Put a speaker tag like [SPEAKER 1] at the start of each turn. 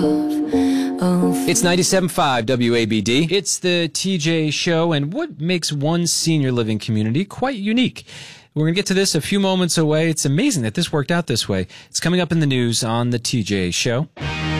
[SPEAKER 1] It's 97.5 WABD. It's the TJ Show, and what makes one senior living community quite unique? We're going to get to this a few moments away. It's amazing that this worked out this way. It's coming up in the news on the TJ Show.